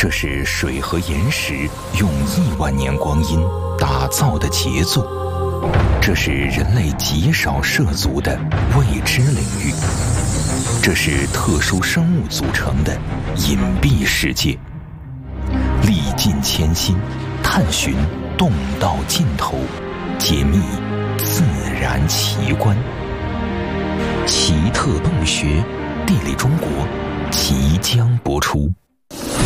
这是水和岩石用1万年光阴打造的杰作，这是人类极少涉足的未知领域，这是特殊生物组成的隐蔽世界。历尽千辛，探寻洞道尽头，解密自然奇观。奇特洞穴，地理中国即将播出。